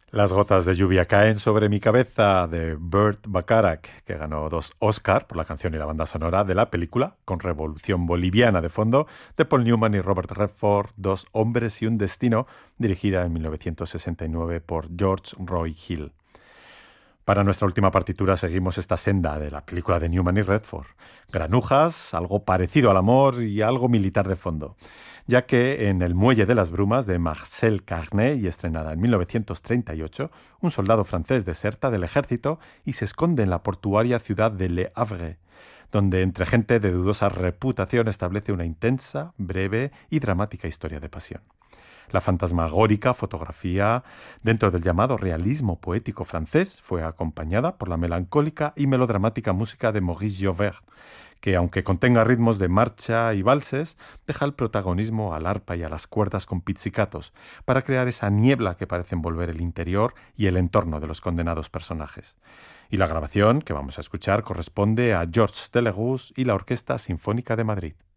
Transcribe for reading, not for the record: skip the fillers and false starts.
Las gotas de lluvia caen sobre mi cabeza de Burt Bacharach, que ganó 2 Oscar por la canción y la banda sonora de la película, con Revolución Boliviana de fondo, de Paul Newman y Robert Redford, Dos hombres y un destino, dirigida en 1969 por George Roy Hill. Para nuestra última partitura seguimos esta senda de la película de Newman y Redford. Granujas, algo parecido al amor y algo militar de fondo, ya que en El muelle de las brumas de Marcel Carné y estrenada en 1938, un soldado francés deserta del ejército y se esconde en la portuaria ciudad de Le Havre, donde entre gente de dudosa reputación establece una intensa, breve y dramática historia de pasión. La fantasmagórica fotografía dentro del llamado realismo poético francés fue acompañada por la melancólica y melodramática música de Maurice Jaubert, que aunque contenga ritmos de marcha y valses, deja el protagonismo al arpa y a las cuerdas con pizzicatos para crear esa niebla que parece envolver el interior y el entorno de los condenados personajes. Y la grabación que vamos a escuchar corresponde a Georges Delegouz y la Orquesta Sinfónica de Madrid.